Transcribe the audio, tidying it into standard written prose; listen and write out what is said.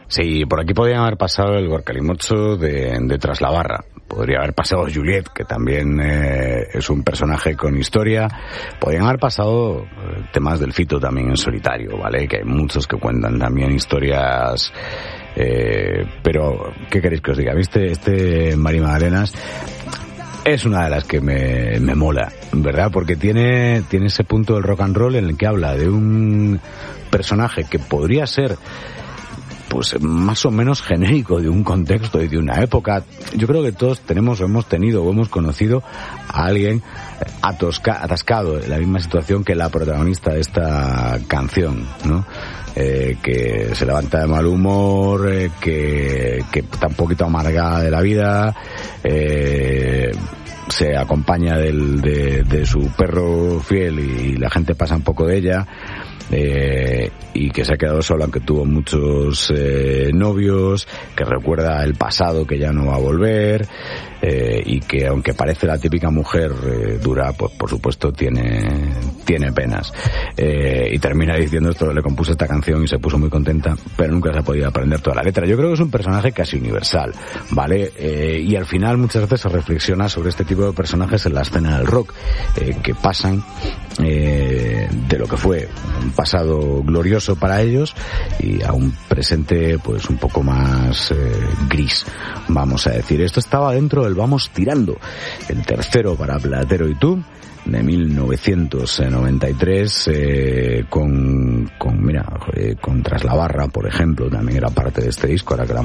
Sí, por aquí podrían haber pasado el Gorka-Limocho de Tras la Barra. Podría haber pasado Juliet, que también es un personaje con historia. Podrían haber pasado temas del Fito también en solitario, ¿vale? Que hay muchos que cuentan también historias. Pero, ¿qué queréis que os diga? ¿Viste? Mari Magdalenas es una de las que me mola, ¿verdad? Porque tiene ese punto del rock and roll en el que habla de un personaje que podría ser pues más o menos genérico de un contexto y de una época. Yo creo que todos tenemos o hemos tenido o hemos conocido a alguien atascado en la misma situación que la protagonista de esta canción, ¿no? Que se levanta de mal humor, que está un poquito amargada de la vida, se acompaña de su perro fiel y la gente pasa un poco de ella, y que se ha quedado sola aunque tuvo muchos novios, que recuerda el pasado que ya no va a volver, y que aunque parece la típica mujer dura, pues por supuesto tiene penas, y termina diciendo esto: le compuse esta canción y se puso muy contenta, pero nunca se ha podido aprender toda la letra. Yo creo que es un personaje casi universal, ¿vale? Y al final muchas veces se reflexiona sobre este tipo de personajes en la escena del rock, que pasan de lo que fue un pasado glorioso para ellos y a un presente pues un poco más gris, vamos a decir. Esto estaba dentro del Vamos Tirando, el tercero para Platero y tú, de 1993, con Tras la Barra, por ejemplo, también era parte de este disco, ahora que la